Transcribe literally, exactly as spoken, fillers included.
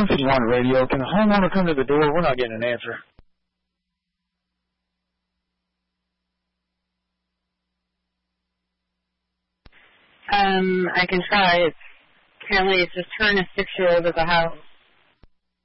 one fifty-one radio. Can the homeowner come to the door? We're not getting an answer. Um, I can try. It's, apparently it's just her and a six-year-old at the house.